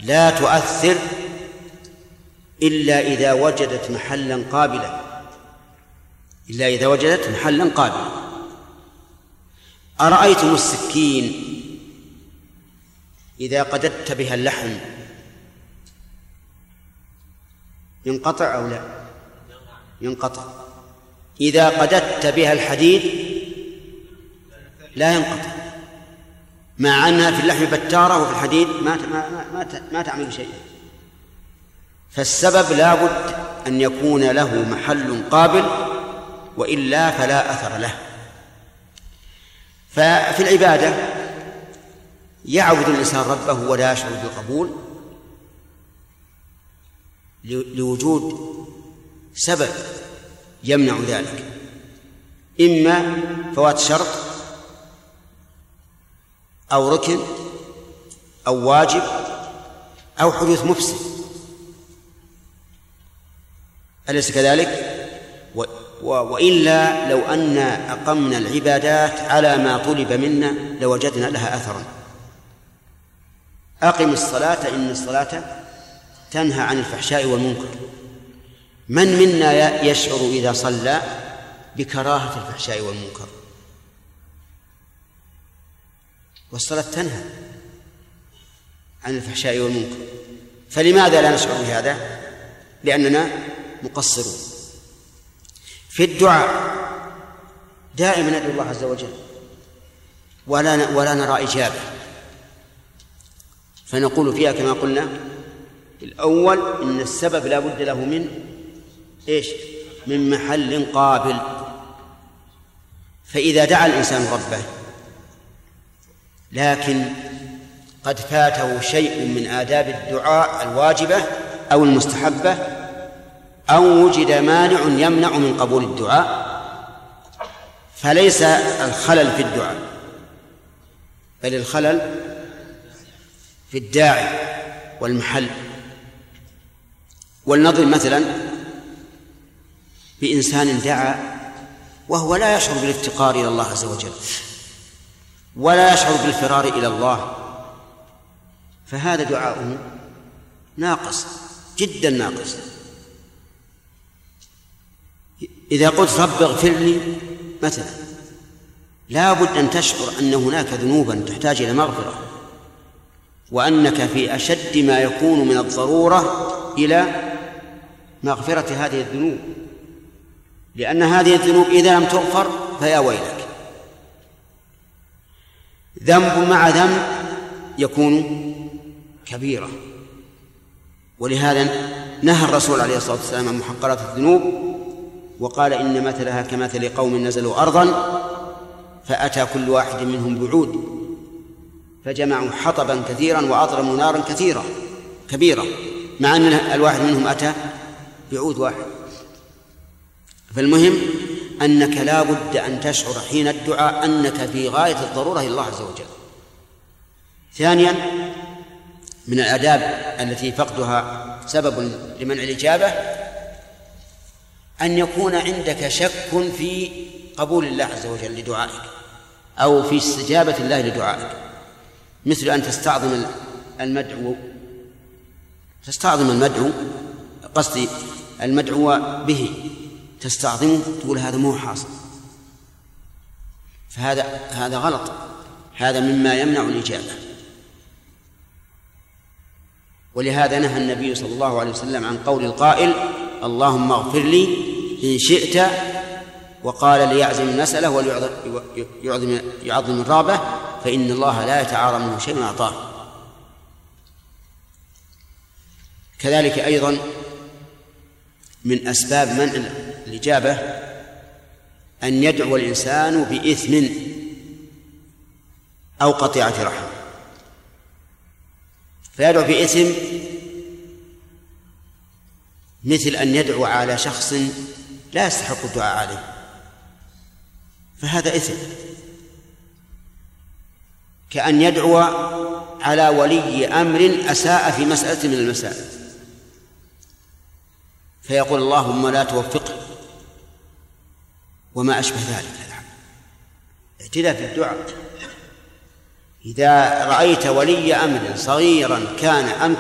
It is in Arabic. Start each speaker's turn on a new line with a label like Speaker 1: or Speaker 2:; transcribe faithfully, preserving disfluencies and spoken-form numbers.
Speaker 1: لا تؤثر إلا إذا وجدت محلا قابلا إلا إذا وجدت محلا قابلا أرأيتم السكين إذا قددت بها اللحم ينقطع أو لا؟ ينقطع. إذا قددت بها الحديد لا ينقطع، مع أنها في اللحم بتارة وفي الحديد ما ما ما, ما تعمل شيئا. فالسبب لا بد أن يكون له محل قابل، وإلا فلا أثر له. ففي العبادة يعبد الإنسان ربه ولا يشعر بالقبول لوجود سبب يمنع ذلك، إما فوات شرط أو ركن أو واجب أو حدوث مفسد، أليس كذلك؟ و... و... وإلا لو أن أقمنا العبادات على ما طلب منا لوجدنا لها أثرا. أقم الصلاة إن الصلاة تنهى عن الفحشاء والمنكر. من منا يشعر إذا صلى بكراهة الفحشاء والمنكر؟ والصلاة تنهى عن الفحشاء والمنكر، فلماذا لا نشعر بهذا؟ لأننا مقصرون. في الدعاء دائما ندعو الله عز وجل ولا ولا نرى إجابة، فنقول فيها كما قلنا الأول إن السبب لا بد له من إيش؟ من محل قابل. فإذا دعا الإنسان ربه لكن قد فاته شيء من آداب الدعاء الواجبة أو المستحبة، أو وجد مانع يمنع من قبول الدعاء، فليس الخلل في الدعاء بل الخلل في الداعي والمحل. ولنضرب مثلا بإنسان دعا وهو لا يشعر بالافتقار إلى الله عز وجل ولا يشعر بالفرار إلى الله، فهذا دعاؤه ناقص جدا ناقص. إذا قلت رب اغفر لي مثلا لا بد أن تشعر أن هناك ذنوبا تحتاج إلى مغفرة، وأنك في أشد ما يكون من الضرورة إلى مغفرة هذه الذنوب، لأن هذه الذنوب إذا لم تغفر فيا ويلك. ذنب مع ذنب يكون كبيرة، ولهذا نهى الرسول عليه الصلاة والسلام عن محقرات الذنوب وقال إن مثلها كمثل قوم نزلوا أرضا فأتى كل واحد منهم بعود فجمعوا حطبا كثيرا وأضرموا نارا كثيرة كبيرة، مع أن الواحد منهم أتى بعود واحد. فالمهم أنك لا بد أن تشعر حين الدعاء أنك في غاية الضرورة إلى الله عز وجل. ثانيا من الآداب التي فقدها سبب لمنع الإجابة أن يكون عندك شك في قبول الله عز وجل لدعائك أو في استجابة الله لدعائك، مثل أن تستعظم المدعو تستعظم المدعو قصدي المدعو به تستعظمه، تقول هذا مو حاصل، فهذا هذا غلط، هذا مما يمنع الإجابة. ولهذا نهى النبي صلى الله عليه وسلم عن قول القائل اللهم اغفر لي إن شئت، وقال ليعزم المسألة وليعظم يعظم الرابة، فإن الله لا يتعارى منه شيء أعطاه. كذلك أيضا من أسباب منع الإجابة أن يدعو الإنسان بإثم أو قطيعة رحم، فيدعو بإثم مثل أن يدعو على شخص لا يستحق الدعاء عليه، فهذا إثم، كأن يدعو على ولي أمر أساء في مسألة من المسائل فيقول اللهم لا توفقه وما أشبه ذلك. اعتداء في الدعاء. إذا رأيت ولي أمر صغيرا كان أم